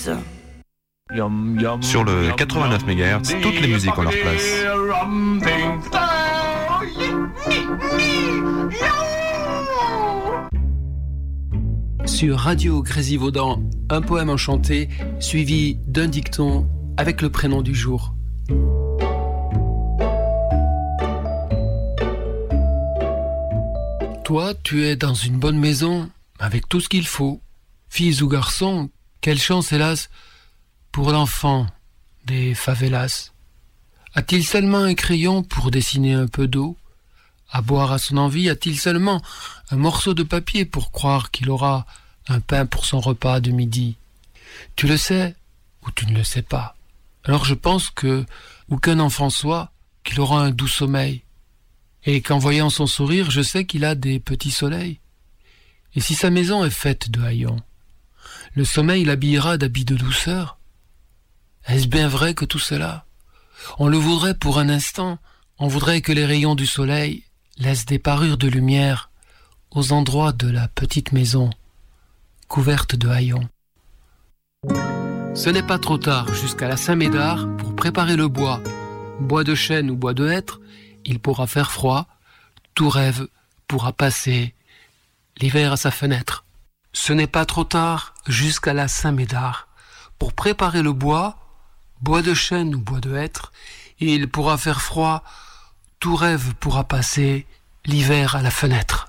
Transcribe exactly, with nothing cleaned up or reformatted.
Nice. Sur le quatre-vingt-neuf mégahertz, toutes les musiques ont leur place. Sur Radio Grésivaudan, un poème enchanté suivi d'un dicton avec le prénom du jour. Toi, tu es dans une bonne maison avec tout ce qu'il faut. Filles ou garçons, quelle chance hélas pour l'enfant des favelas. A-t-il seulement un crayon pour dessiner un peu d'eau? À boire à son envie, a-t-il seulement un morceau de papier pour croire qu'il aura un pain pour son repas de midi? Tu le sais ou tu ne le sais pas. Alors je pense que, où qu'un enfant soit, qu'il aura un doux sommeil. Et qu'en voyant son sourire, je sais qu'il a des petits soleils. Et si sa maison est faite de haillons, le sommeil l'habillera d'habits de douceur. Est-ce bien vrai que tout cela, on le voudrait pour un instant, on voudrait que les rayons du soleil laissent des parures de lumière aux endroits de la petite maison, couverte de haillons. Ce n'est pas trop tard jusqu'à la Saint-Médard pour préparer le bois. Bois de chêne ou bois de hêtre, il pourra faire froid, tout rêve pourra passer l'hiver à sa fenêtre. Ce n'est pas trop tard jusqu'à la Saint-Médard pour préparer le bois, bois de chêne ou bois de hêtre, il pourra faire froid, tout rêve pourra passer l'hiver à la fenêtre.